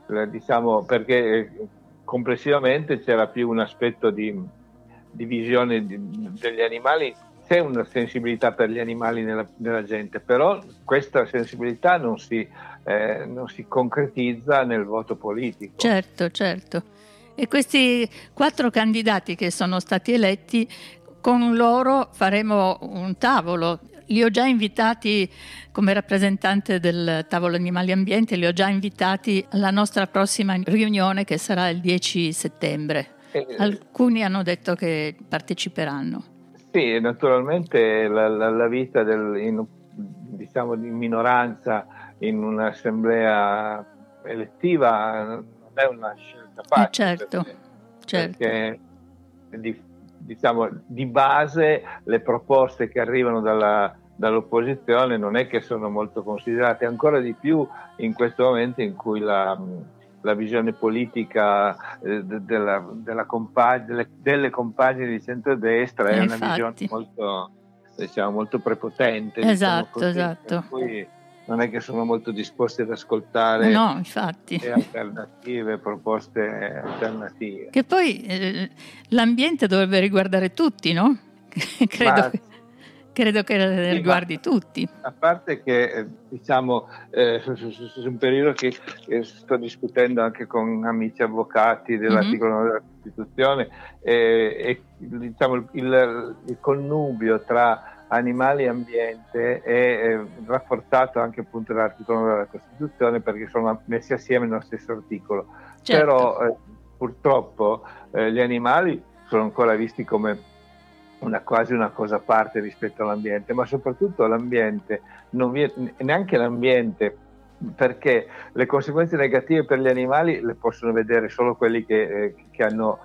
diciamo, perché complessivamente c'era più un aspetto di visione degli animali. C'è una sensibilità per gli animali nella gente, però questa sensibilità non si concretizza nel voto politico. Certo, certo. E questi 4 candidati che sono stati eletti, con loro faremo un tavolo. Li ho già invitati come rappresentante del tavolo Animali Ambiente, li ho già invitati alla nostra prossima riunione che sarà il 10 settembre. Alcuni hanno detto che parteciperanno. Sì, naturalmente la vita diciamo di minoranza in un'assemblea elettiva non è una scelta facile. Certo. Perché diciamo di base le proposte che arrivano dall'opposizione non è che sono molto considerate, ancora di più in questo momento in cui la visione politica delle compagini di centrodestra è una visione molto, diciamo, molto prepotente. Esatto, diciamo così, esatto. Per cui non è che sono molto disposti ad ascoltare proposte alternative. Che poi l'ambiente dovrebbe riguardare tutti, no? Credo che riguardi tutti. A parte che, diciamo, su un periodo che sto discutendo anche con amici avvocati dell'articolo della Costituzione, e diciamo, il connubio tra animali e ambiente è rafforzato anche appunto dall'articolo della Costituzione, perché sono messi assieme nello stesso articolo. Certo. Però purtroppo gli animali sono ancora visti come quasi una cosa a parte rispetto all'ambiente, ma soprattutto l'ambiente non viene, neanche l'ambiente, perché le conseguenze negative per gli animali le possono vedere solo quelli che hanno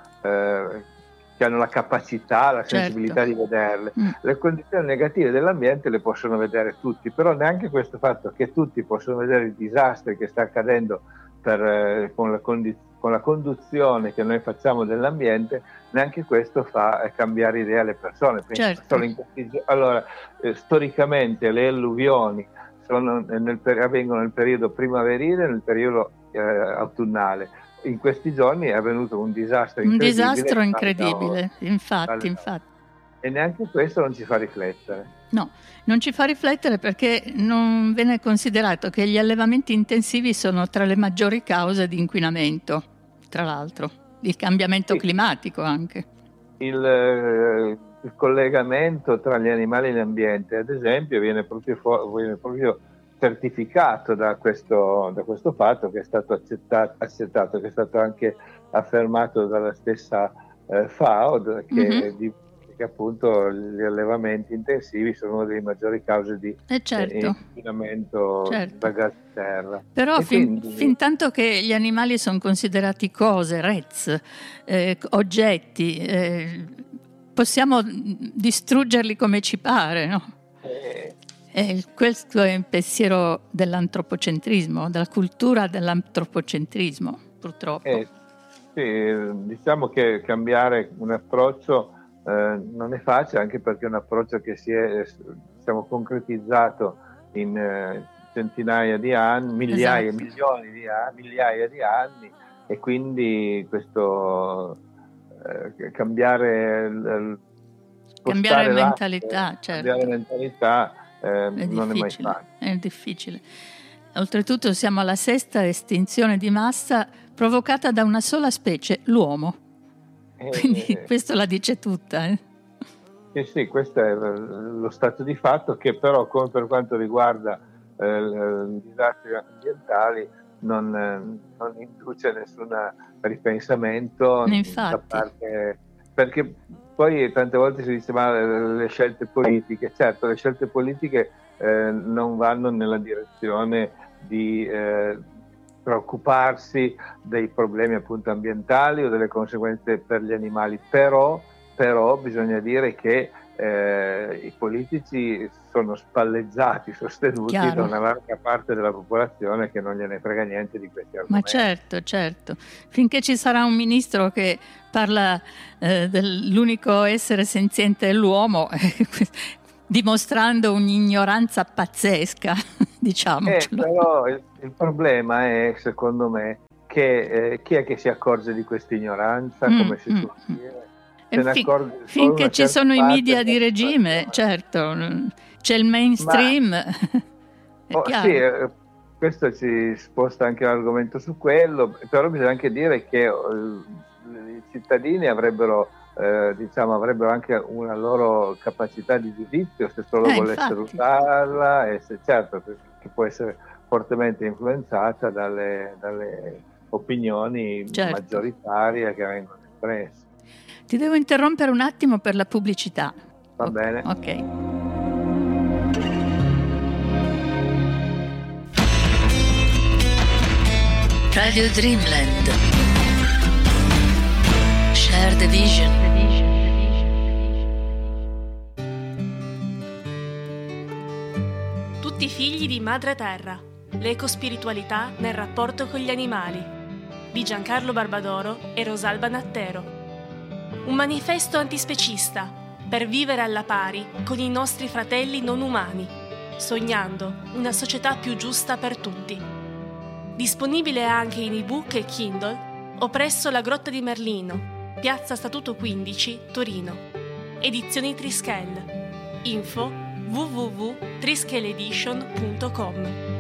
la capacità, la sensibilità di vederle. Le condizioni negative dell'ambiente le possono vedere tutti, però neanche questo fatto che tutti possono vedere il disastro che sta accadendo con la conduzione che noi facciamo dell'ambiente, neanche questo fa cambiare idea alle persone. Certo. Allora, storicamente le alluvioni avvengono nel periodo primaverile e nel periodo autunnale. In questi giorni è avvenuto un disastro incredibile. Un disastro incredibile, infatti. E neanche questo non ci fa riflettere. No, non ci fa riflettere perché non viene considerato che gli allevamenti intensivi sono tra le maggiori cause di inquinamento, tra l'altro, il cambiamento climatico anche. Il collegamento tra gli animali e l'ambiente, ad esempio, viene proprio certificato da questo fatto che è stato accettato, che è stato anche affermato dalla stessa FAO, che appunto gli allevamenti intensivi sono una delle maggiori cause di inquinamento da gas serra. Però fin tanto che gli animali sono considerati cose, oggetti, possiamo distruggerli come ci pare, no? Questo è il pensiero dell'antropocentrismo, della cultura dell'antropocentrismo, purtroppo. Sì, diciamo che cambiare un approccio non è facile, anche perché è un approccio che si è concretizzato in centinaia di anni, migliaia di anni, e quindi questo cambiare mentalità, cambiare mentalità non è mai facile. È difficile. Oltretutto siamo alla 6ª estinzione di massa provocata da una sola specie, l'uomo. Quindi questo la dice tutta. Sì, questo è lo stato di fatto, che però, come per quanto riguarda i disastri ambientali, non induce nessun ripensamento da parte, perché poi tante volte si dice ma le scelte politiche, certo, le scelte politiche non vanno nella direzione di preoccuparsi dei problemi appunto ambientali o delle conseguenze per gli animali, però bisogna dire che i politici sono spalleggiati, sostenuti da una larga parte della popolazione che non gliene frega niente di questi argomenti. Ma certo, finché ci sarà un ministro che parla dell'unico essere senziente dell'uomo, dimostrando un'ignoranza pazzesca, diciamocelo. Però il problema è, secondo me, che chi è che si accorge di questa ignoranza, come si può dire? Finché ci sono i media di regime, certo, c'è il mainstream. Sì, questo ci sposta anche l'argomento su quello, però bisogna anche dire che i cittadini avrebbero anche una loro capacità di giudizio se solo volessero usarla, e certo che può essere fortemente influenzata dalle opinioni maggioritarie che vengono espresse. Ti devo interrompere un attimo per la pubblicità. Va bene. Ok. Radio Dreamland. Share the vision. Tutti figli di Madre Terra. L'ecospiritualità nel rapporto con gli animali. Di Giancarlo Barbadoro e Rosalba Nattero. Un manifesto antispecista per vivere alla pari con i nostri fratelli non umani, sognando una società più giusta per tutti. Disponibile anche in ebook e Kindle o presso la Grotta di Merlino, Piazza Statuto 15, Torino. Edizioni Trischel. Info www.trischeledition.com.